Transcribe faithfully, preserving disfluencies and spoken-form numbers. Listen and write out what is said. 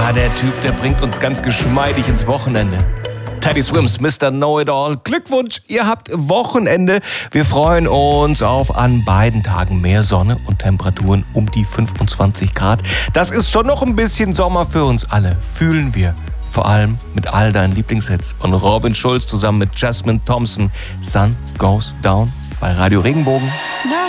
Ja, der Typ, der bringt uns ganz geschmeidig ins Wochenende. Teddy Swims, Mister Know-It-All. Glückwunsch, ihr habt Wochenende. Wir freuen uns auf an beiden Tagen mehr Sonne und Temperaturen um die fünfundzwanzig Grad. Das ist schon noch ein bisschen Sommer für uns alle, fühlen wir. Vor allem mit all deinen Lieblingshits. Und Robin Schulz zusammen mit Jasmine Thompson. Sun Goes Down bei Radio Regenbogen. No.